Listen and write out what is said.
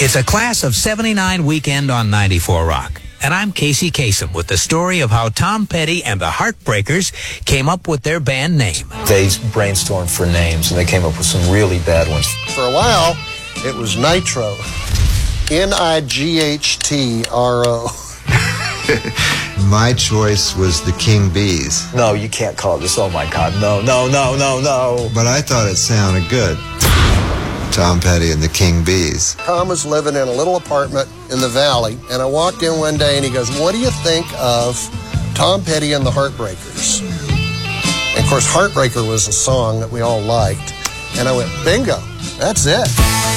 It's a Class of 79 weekend on 94 Rock. And I'm Casey Kasem with the story of how Tom Petty and the Heartbreakers came up with their band name. They brainstormed for names, and they came up with some really bad ones. For a while, it was Nitro. N-I-G-H-T-R-O. My choice was the King Bees. No, you can't call it this. Oh, my God. No. But I thought it sounded good. Tom Petty and the King Bees. Tom was living in a little apartment in the valley, and I walked in one day, and he goes, "What do you think of Tom Petty and the Heartbreakers?" And, of course, Heartbreaker was a song that we all liked. And I went, bingo, that's it.